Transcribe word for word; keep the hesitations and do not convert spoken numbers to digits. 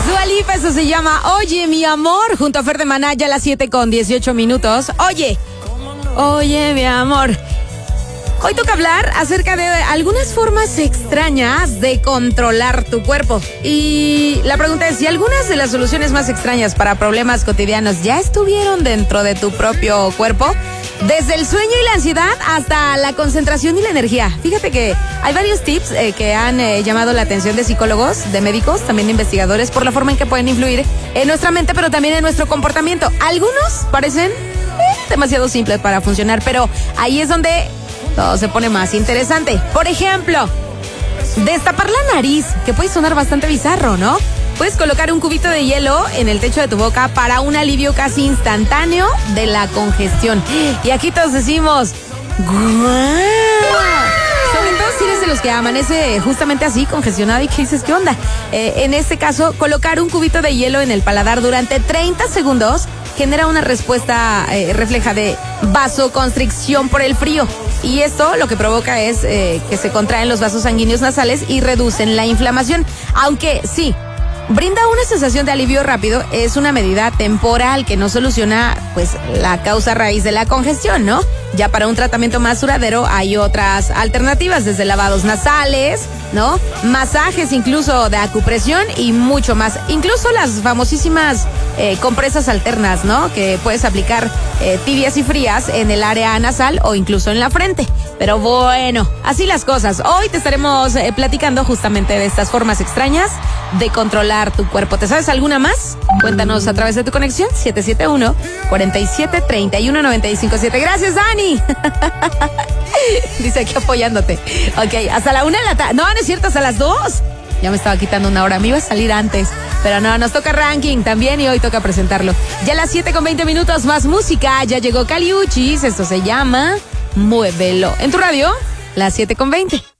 Dua Lipa, eso se llama Oye, mi amor, junto a Fer de Maná, ya a las siete con dieciocho minutos. Oye, oye, mi amor. Hoy toca hablar acerca de algunas formas extrañas de controlar tu cuerpo. Y la pregunta es si algunas de las soluciones más extrañas para problemas cotidianos ya estuvieron dentro de tu propio cuerpo. Desde el sueño y la ansiedad hasta la concentración y la energía. Fíjate que hay varios tips eh, que han eh, llamado la atención de psicólogos, de médicos, también de investigadores, por la forma en que pueden influir en nuestra mente, pero también en nuestro comportamiento. Algunos parecen eh, demasiado simples para funcionar, pero ahí es donde todo se pone más interesante. Por ejemplo, destapar la nariz, que puede sonar bastante bizarro, ¿no? Puedes colocar un cubito de hielo en el techo de tu boca para un alivio casi instantáneo de la congestión. Y aquí todos decimos, ¡guau! Sobre todo si eres de los que amanece justamente así, congestionado, y que dices, ¿qué onda? Eh, en este caso, colocar un cubito de hielo en el paladar durante treinta segundos genera una respuesta eh, refleja de vasoconstricción por el frío. Y esto lo que provoca es eh, que se contraen los vasos sanguíneos nasales y reducen la inflamación. Aunque sí, brinda una sensación de alivio rápido, es una medida temporal que no soluciona pues la causa raíz de la congestión, ¿no? Ya para un tratamiento más duradero hay otras alternativas, desde lavados nasales, ¿no? Masajes incluso de acupresión y mucho más. Incluso las famosísimas eh, compresas alternas, ¿no? Que puedes aplicar eh, tibias y frías en el área nasal o incluso en la frente. Pero bueno, así las cosas. Hoy te estaremos eh, platicando justamente de estas formas extrañas de controlar tu cuerpo. ¿Te sabes alguna más? Cuéntanos a través de tu conexión siete siete uno, cuatro siete, tres uno nueve cinco siete. Gracias, Dani. Dice aquí apoyándote. Ok, hasta la una de la tarde. No, no es cierto, hasta las dos. Ya me estaba quitando una hora. Me iba a salir antes. Pero no, nos toca ranking también y hoy toca presentarlo. Ya a las siete con veinte minutos, más música. Ya llegó Caliuchis. Esto se llama Muévelo. En tu radio, las siete con veinte.